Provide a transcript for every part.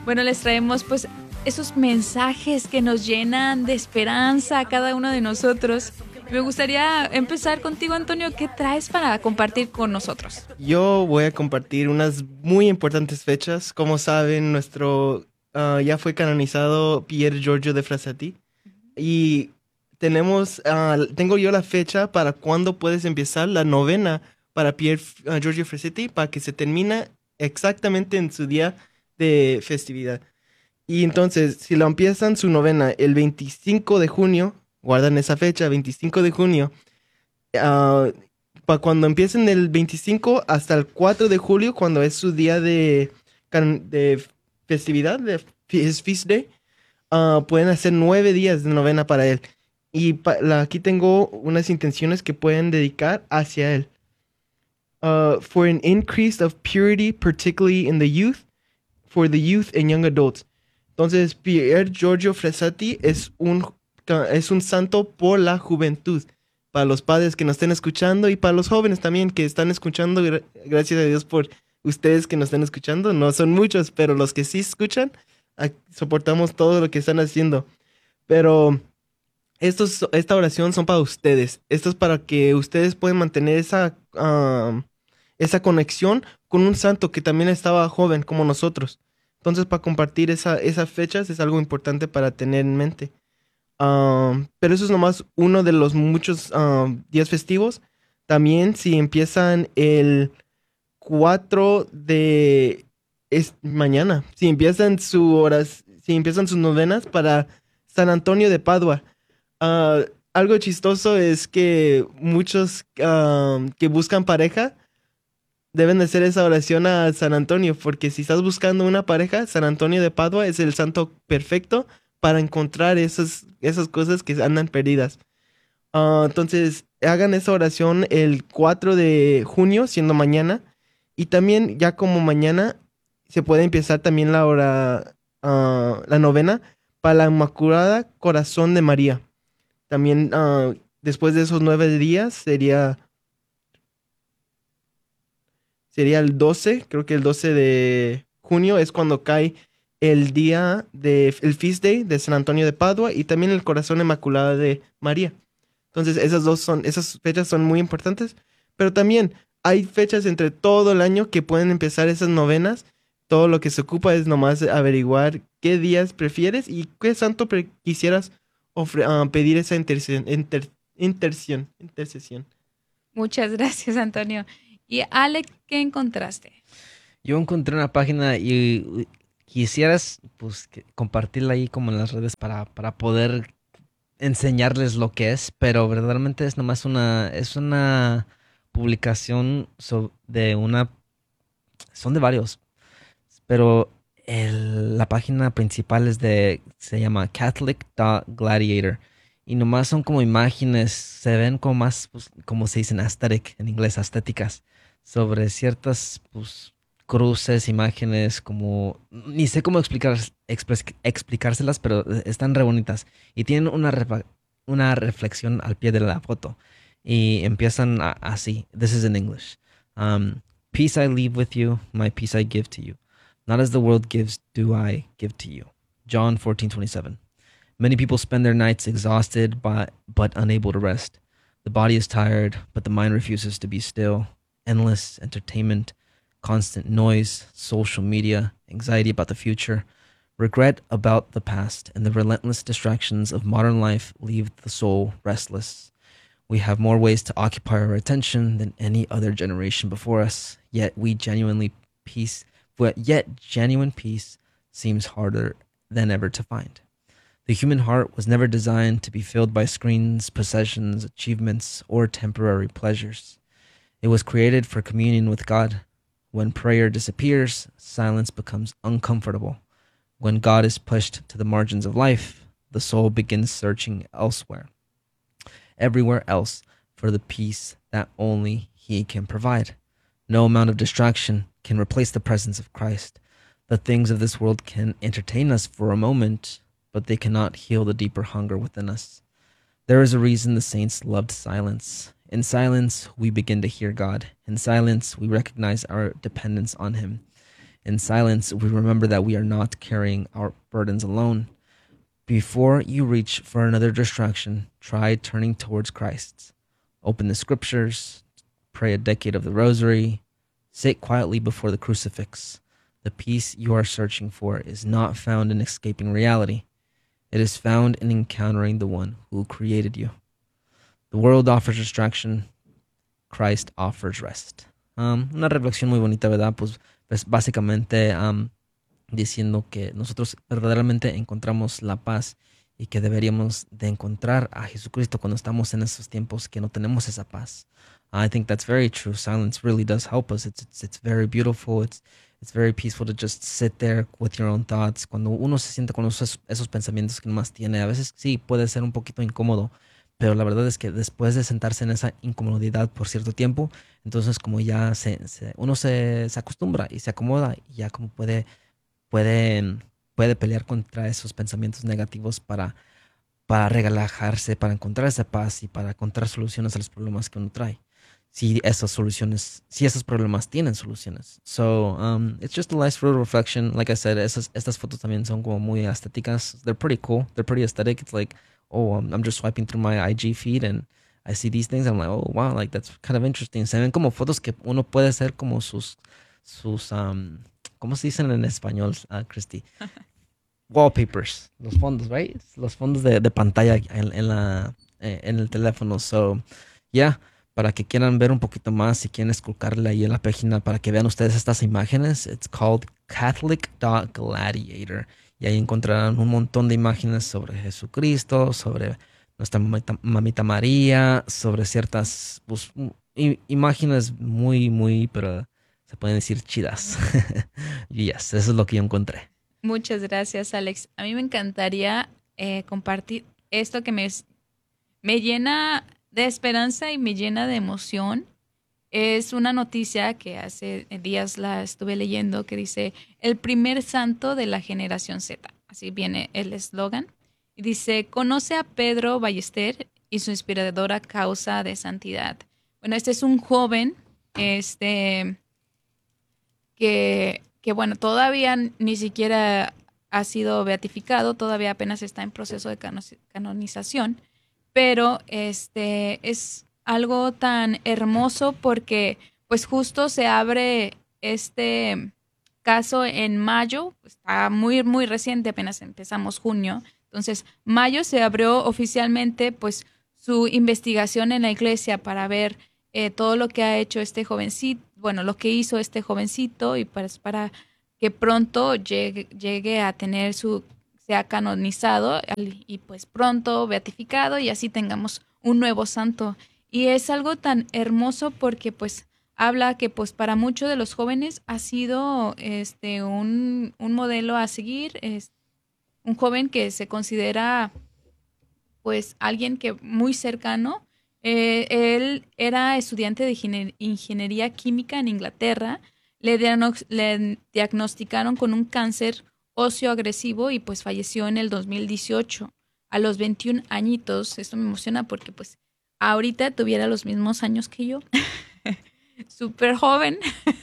Bueno, les traemos pues esos mensajes que nos llenan de esperanza a cada uno de nosotros. Me gustaría empezar contigo, Antonio. ¿Qué traes para compartir con nosotros? Yo voy a compartir unas muy importantes fechas. Como saben, ya fue canonizado Pier Giorgio de Frassati. Y tengo yo la fecha para cuándo puedes empezar la novena para Pier Giorgio Frassati para que se termine exactamente en su día de festividad. Y entonces, si lo empiezan su novena el 25 de junio, guardan esa fecha, 25 de junio, ah, para cuando empiecen el 25 hasta el 4 de julio, cuando es su día de festividad, his feast day, pueden hacer 9 días de novena para él. Y aquí tengo unas intenciones que pueden dedicar hacia él. For an increase of purity, particularly in the youth, for the youth and young adults. Entonces, Pier Giorgio Frassati es un santo por la juventud. Para los padres que nos estén escuchando y para los jóvenes también que están escuchando, gracias a Dios por ustedes que nos están escuchando. No son muchos, pero los que sí escuchan, soportamos todo lo que están haciendo. Pero esta oración son para ustedes. Esto es para que ustedes puedan mantener esa conexión con un santo que también estaba joven como nosotros. Entonces, para compartir esas fechas es algo importante para tener en mente. Pero eso es nomás uno de los muchos días festivos. También si empiezan el 4 de mañana, si empiezan sus novenas para San Antonio de Padua. Ah, Algo chistoso es que muchos que buscan pareja deben de hacer esa oración a San Antonio, porque si estás buscando una pareja, San Antonio de Padua es el santo perfecto para encontrar esas cosas que andan perdidas. Entonces, hagan esa oración el 4 de junio, siendo mañana, y también ya como mañana se puede empezar también la novena para la Inmaculada Corazón de María. También después de esos 9 días sería el 12, creo que el 12 de junio es cuando cae el día el Feast Day de San Antonio de Padua y también el Corazón Inmaculado de María. Entonces esas fechas son muy importantes, pero también hay fechas entre todo el año que pueden empezar esas novenas. Todo lo que se ocupa es nomás averiguar qué días prefieres y qué santo quisieras pedir esa intercesión. Muchas gracias, Antonio. Y Alex, ¿qué encontraste? Yo encontré una página y quisieras pues compartirla ahí como en las redes para poder enseñarles lo que es, pero verdaderamente es nomás es una publicación son de varios, pero la página principal se llama Catholic.Gladiator y nomás son como imágenes, se ven como más, pues, como se dicen aesthetic en inglés, estéticas, sobre ciertas pues cruces, imágenes, como ni sé cómo explicárselas, pero están re bonitas y tienen una reflexión al pie de la foto y empiezan así. This is in English. Peace I leave with you, my peace I give to you. Not as the world gives, do I give to you. John 14:27. Many people spend their nights exhausted but unable to rest. The body is tired, but the mind refuses to be still. Endless entertainment, constant noise, social media, anxiety about the future, regret about the past, and the relentless distractions of modern life leave the soul restless. We have more ways to occupy our attention than any other generation before us, yet genuine peace seems harder than ever to find. The human heart was never designed to be filled by screens, possessions, achievements, or temporary pleasures. It was created for communion with God. When prayer disappears, silence becomes uncomfortable. When God is pushed to the margins of life, the soul begins searching everywhere else, for the peace that only He can provide. No amount of distraction can replace the presence of Christ. The things of this world can entertain us for a moment, but they cannot heal the deeper hunger within us. There is a reason the saints loved silence. In silence, we begin to hear God. In silence, we recognize our dependence on Him. In silence, we remember that we are not carrying our burdens alone. Before you reach for another distraction, try turning towards Christ. Open the scriptures, pray a decade of the rosary, sit quietly before the crucifix. The peace you are searching for is not found in escaping reality. It is found in encountering the one who created you. The world offers distraction. Christ offers rest. Una reflexión muy bonita, ¿verdad? Pues básicamente diciendo que nosotros verdaderamente encontramos la paz y que deberíamos de encontrar a Jesucristo cuando estamos en esos tiempos que no tenemos esa paz. I think that's very true. Silence really does help us. It's very beautiful. It's very peaceful to just sit there with your own thoughts. Cuando uno se siente con esos pensamientos que nomás tiene, a veces sí puede ser un poquito incómodo, pero la verdad es que después de sentarse en esa incomodidad por cierto tiempo, entonces como ya uno se acostumbra y se acomoda y ya como puede pelear contra esos pensamientos negativos para relajarse, para encontrar esa paz y para encontrar soluciones a los problemas que uno trae. Si esos problemas tienen soluciones. So, it's just a nice little reflection. Like I said, estas fotos también son como muy estéticas. They're pretty cool. They're pretty aesthetic. It's like, oh, I'm just swiping through my IG feed and I see these things. I'm like, oh, wow, like that's kind of interesting. Se ven como fotos que uno puede hacer como sus ¿cómo se dicen en español, Christy? Wallpapers, los fondos, right? Los fondos de pantalla en el teléfono. So, yeah, para que quieran ver un poquito más, si quieren esculcarle ahí en la página para que vean ustedes estas imágenes, it's called Catholic.Gladiator. Y ahí encontrarán un montón de imágenes sobre Jesucristo, sobre nuestra mamita María, sobre ciertas pues, imágenes muy, pero se pueden decir chidas. Yes, eso es lo que yo encontré. Muchas gracias, Alex. A mí me encantaría compartir esto que me llena de esperanza y me llena de emoción. Es una noticia que hace días la estuve leyendo que dice el primer santo de la generación Z. Así viene el eslogan. Y dice, conoce a Pedro Ballester y su inspiradora causa de santidad. Bueno, este es un joven, que bueno, todavía ni siquiera ha sido beatificado, todavía apenas está en proceso de canonización, pero es algo tan hermoso porque pues justo se abre este caso en mayo, está muy reciente, apenas empezamos junio, entonces mayo se abrió oficialmente pues su investigación en la iglesia para ver todo lo que ha hecho este jovencito, bueno, lo que hizo este jovencito y para que pronto llegue a tener sea canonizado y pues pronto beatificado y así tengamos un nuevo santo. Y es algo tan hermoso porque pues habla que pues para muchos de los jóvenes ha sido un modelo a seguir, es un joven que se considera pues alguien que muy cercano. Él era estudiante de ingeniería química en Inglaterra. Le diagnosticaron con un cáncer óseo agresivo y pues falleció en el 2018 a los 21 añitos. Esto me emociona porque pues ahorita tuviera los mismos años que yo. Súper joven.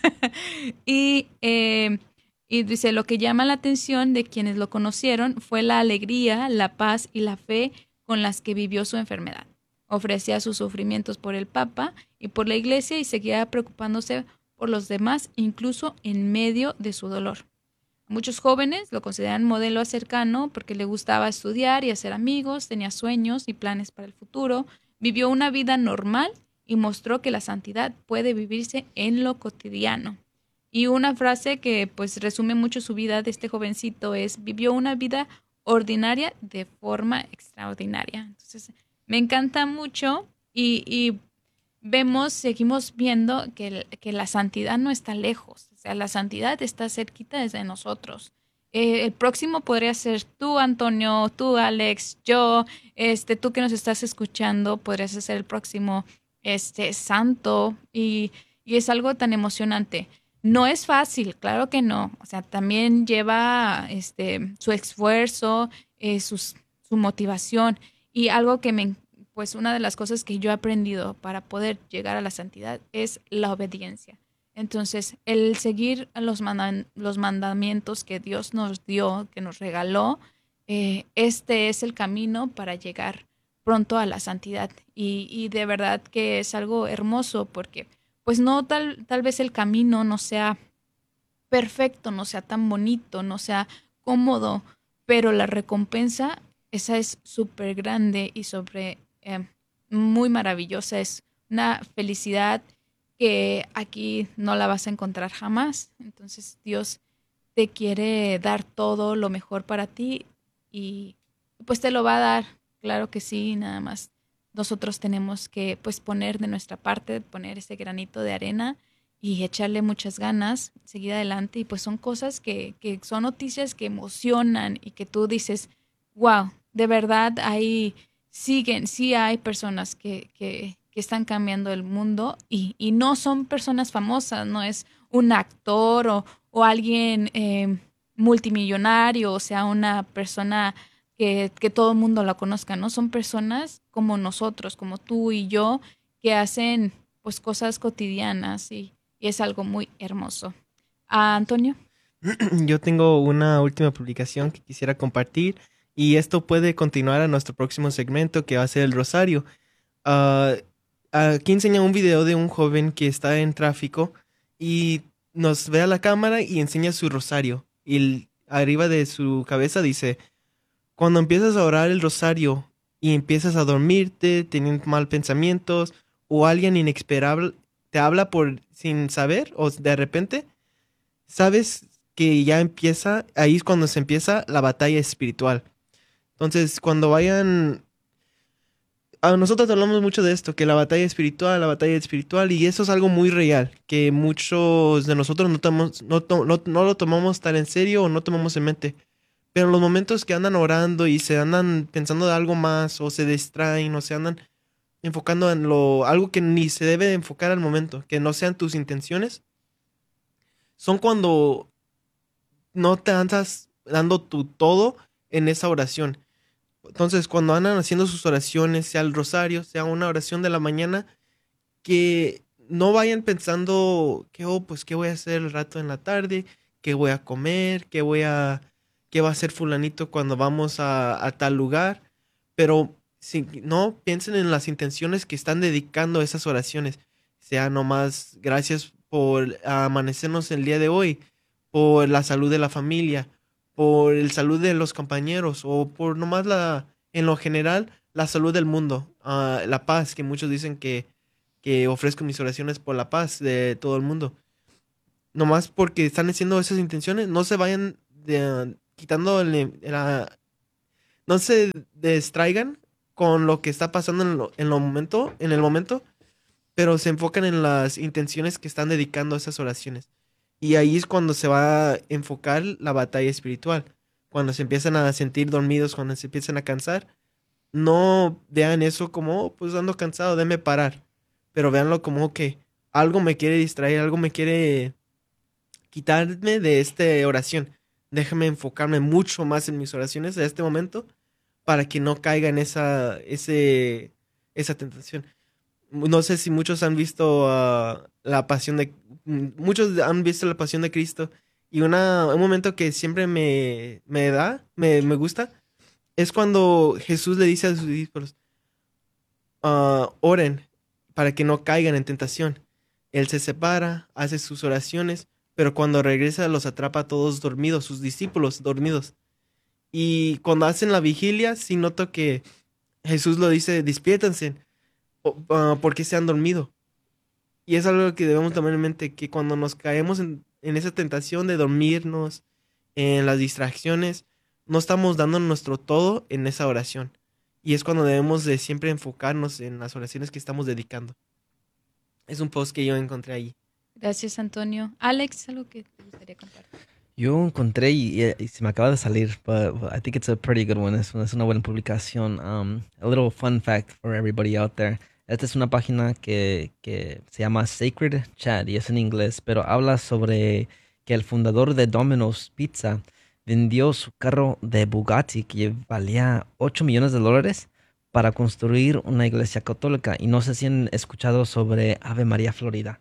y dice, lo que llama la atención de quienes lo conocieron fue la alegría, la paz y la fe con las que vivió su enfermedad. Ofrecía sus sufrimientos por el Papa y por la Iglesia y seguía preocupándose por los demás, incluso en medio de su dolor. Muchos jóvenes lo consideran modelo cercano porque le gustaba estudiar y hacer amigos, tenía sueños y planes para el futuro, vivió una vida normal y mostró que la santidad puede vivirse en lo cotidiano. Y una frase que pues resume mucho su vida de este jovencito es, vivió una vida ordinaria de forma extraordinaria. Entonces, me encanta mucho y seguimos viendo que la santidad no está lejos. O sea, la santidad está cerquita desde nosotros. El próximo podría ser tú, Antonio, tú, Alex, yo, tú que nos estás escuchando, podrías ser el próximo santo y es algo tan emocionante. No es fácil, claro que no. O sea, también lleva su esfuerzo, su motivación y algo que pues una de las cosas que yo he aprendido para poder llegar a la santidad es la obediencia. Entonces, el seguir los mandamientos que Dios nos dio, que nos regaló, este es el camino para llegar pronto a la santidad. Y de verdad que es algo hermoso porque, pues no, tal vez el camino no sea perfecto, no sea tan bonito, no sea cómodo, pero la recompensa, esa es súper grande y muy maravillosa. Es una felicidad que aquí no la vas a encontrar jamás. Entonces Dios te quiere dar todo lo mejor para ti y pues te lo va a dar, claro que sí, nada más. Nosotros tenemos que pues poner de nuestra parte, poner ese granito de arena y echarle muchas ganas, seguir adelante y pues son cosas que son noticias que emocionan y que tú dices, wow, de verdad sí hay personas que están cambiando el mundo y no son personas famosas, no es un actor o alguien multimillonario, o sea, una persona que todo el mundo la conozca, ¿no? Son personas como nosotros, como tú y yo, que hacen pues cosas cotidianas y es algo muy hermoso. Antonio. Yo tengo una última publicación que quisiera compartir y esto puede continuar a nuestro próximo segmento que va a ser el rosario. Ah, Aquí enseña un video de un joven que está en tráfico y nos ve a la cámara y enseña su rosario. Y arriba de su cabeza dice, cuando empiezas a orar el rosario y empiezas a dormirte, teniendo mal pensamientos o alguien inesperable te habla por sin saber o de repente, sabes que ya empieza, ahí es cuando se empieza la batalla espiritual. Entonces, cuando vayan nosotros hablamos mucho de esto, que la batalla espiritual, y eso es algo muy real, que muchos de nosotros no lo tomamos tan en serio o no tomamos en mente. Pero en los momentos que andan orando y se andan pensando de algo más, o se distraen, o se andan enfocando en algo que ni se debe de enfocar al momento, que no sean tus intenciones, son cuando no te andas dando tu todo en esa oración. Entonces, cuando andan haciendo sus oraciones, sea el rosario, sea una oración de la mañana, que no vayan pensando que, oh, pues, ¿qué voy a hacer el rato en la tarde? ¿Qué voy a comer? ¿Qué va a hacer fulanito cuando vamos a tal lugar? Pero si no, piensen en las intenciones que están dedicando a esas oraciones. Sea nomás gracias por amanecernos el día de hoy, por la salud de la familia, por el salud de los compañeros o por nomás en lo general, la salud del mundo, la paz, que muchos dicen que ofrezco mis oraciones por la paz de todo el mundo. Nomás porque están haciendo esas intenciones, no se vayan quitando no se distraigan con lo que está pasando en el momento, pero se enfocan en las intenciones que están dedicando a esas oraciones. Y ahí es cuando se va a enfocar la batalla espiritual. Cuando se empiezan a sentir dormidos, cuando se empiezan a cansar, no vean eso como, "Oh, pues ando cansado, déme parar." Pero véanlo como que algo me quiere distraer, algo me quiere quitarme de esta oración. Déjame enfocarme mucho más en mis oraciones a este momento para que no caiga en esa tentación. No sé si muchos han visto muchos han visto la Pasión de Cristo y un momento que siempre me gusta es cuando Jesús le dice a sus discípulos, oren para que no caigan en tentación. Él se separa, hace sus oraciones, pero cuando regresa los atrapa a todos dormidos, sus discípulos dormidos. Y cuando hacen la vigilia, sí noto que Jesús lo dice, despiértense, porque se han dormido. Y es algo que debemos tomar en mente, que cuando nos caemos en esa tentación de dormirnos, en las distracciones, no estamos dando nuestro todo en esa oración. Y es cuando debemos de siempre enfocarnos en las oraciones que estamos dedicando. Es un post que yo encontré ahí. Gracias, Antonio. Alex, ¿algo que te gustaría compartir? Yo encontré y se me acaba de salir, but I think it's a pretty good one. Es una buena publicación. A little fun fact for everybody out there. Esta es una página que se llama Sacred Chat y es en inglés, pero habla sobre que el fundador de Domino's Pizza vendió su carro de Bugatti que valía $8 millones para construir una iglesia católica. Y no sé si han escuchado sobre Ave María Florida,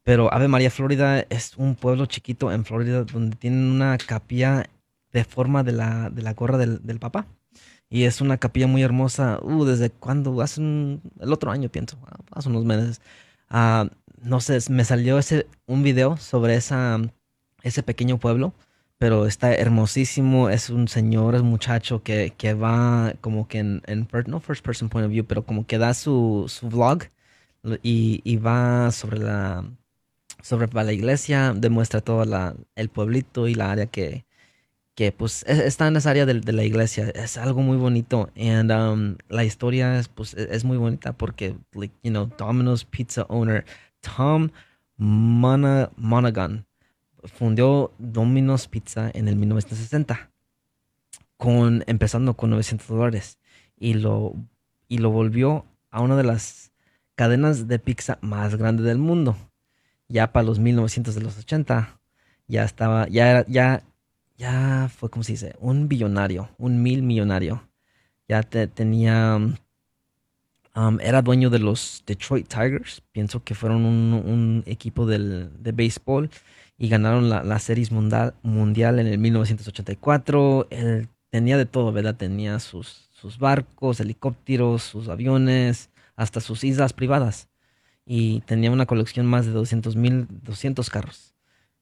Pero Ave María, Florida es un pueblo chiquito en Florida donde tienen una capilla de forma de la gorra del Papa. Y es una capilla muy hermosa. ¿Desde cuándo? El otro año, pienso. Hace unos meses. No sé, me salió un video sobre ese pequeño pueblo. Pero está hermosísimo. Es un muchacho que va como que no first person point of view, pero como que da su vlog y va sobre la iglesia, demuestra todo el pueblito y la área que pues está en esa área de la iglesia. Es algo muy bonito. And la historia es muy bonita porque, like, Domino's Pizza owner Tom Monaghan fundó Domino's Pizza en el 1960, empezando con $900 y lo volvió a una de las cadenas de pizza más grandes del mundo. Ya para los 1980 ya estaba, ya fue, ¿cómo se dice? Un billonario, un millonario. Ya tenía, era dueño de los Detroit Tigers. Pienso que fueron un equipo de béisbol y ganaron la Series Mundial en el 1984. Él tenía de todo, ¿verdad? Tenía sus barcos, helicópteros, sus aviones, hasta sus islas privadas. Y tenía una colección más de 200 carros.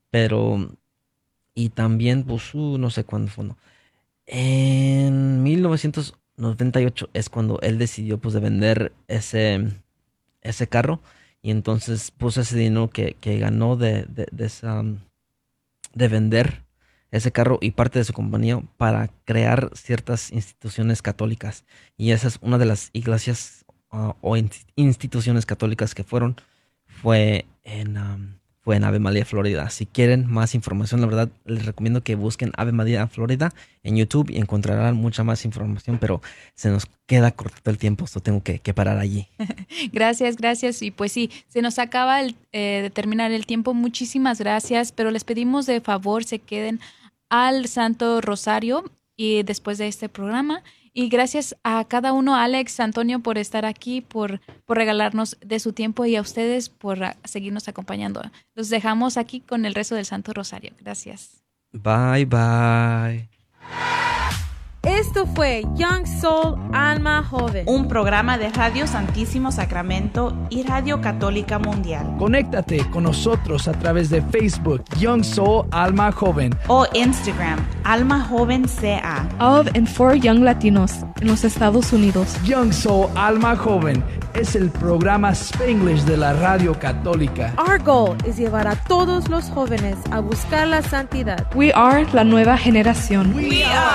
Y también, pues, no sé cuándo fue, ¿no? En 1998 es cuando él decidió, pues, de vender ese carro. Y entonces puso ese dinero que ganó de vender ese carro y parte de su compañía para crear ciertas instituciones católicas. Y esa es una de las iglesias o instituciones católicas que fue en Ave María, Florida. Si quieren más información, la verdad, les recomiendo que busquen Ave María, Florida en YouTube y encontrarán mucha más información, pero se nos queda corto el tiempo, so tengo que parar allí. Gracias. Y pues sí, se nos acaba de terminar el tiempo. Muchísimas gracias, pero les pedimos de favor se queden al Santo Rosario y después de este programa. Y gracias a cada uno, Alex, Antonio, por estar aquí, por regalarnos de su tiempo y a ustedes por seguirnos acompañando. Los dejamos aquí con el resto del Santo Rosario. Gracias. Bye, bye. Esto fue Young Soul Alma Joven, un programa de Radio Santísimo Sacramento y Radio Católica Mundial. Conéctate con nosotros a través de Facebook Young Soul Alma Joven o Instagram Alma Joven CA. Of and for Young Latinos en los Estados Unidos. Young Soul Alma Joven es el programa Spanglish de la Radio Católica. Our goal es llevar a todos los jóvenes a buscar la santidad. We are la nueva generación. We are